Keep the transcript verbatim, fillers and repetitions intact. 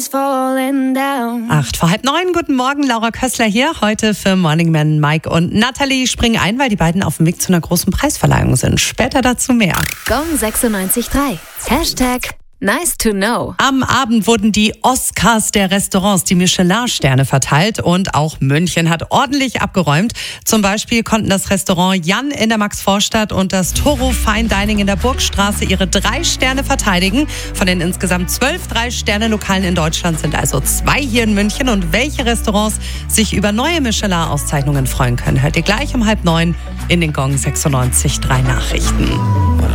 Acht vor halb neun, guten Morgen, Laura Kössler hier. Heute für Morning Man Mike und Natalie springen ein, weil die beiden auf dem Weg zu einer großen Preisverleihung sind. Später dazu mehr. Gong sechsundneunzig Komma drei. Hashtag nice to know. Am Abend wurden die Oscars der Restaurants, die Michelin-Sterne verteilt, und auch München hat ordentlich abgeräumt. Zum Beispiel konnten das Restaurant Jan in der Maxvorstadt und das Toro Fine Dining in der Burgstraße ihre drei Sterne verteidigen. Von den insgesamt zwölf Drei-Sterne-Lokalen in Deutschland sind also zwei hier in München. Und welche Restaurants sich über neue Michelin-Auszeichnungen freuen können, hört ihr gleich um halb neun in den Gong sechsundneunzig Komma drei Nachrichten.